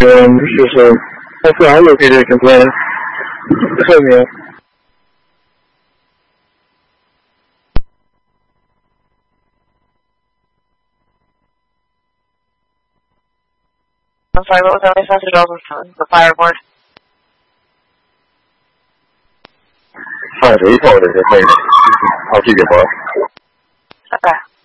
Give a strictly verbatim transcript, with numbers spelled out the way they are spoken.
Um, this is uh, that's where I located a complaint. Help me out. I'm sorry, what was that message over from the fireboard? Hi, they called it a complaint. I'll keep your boss. Okay.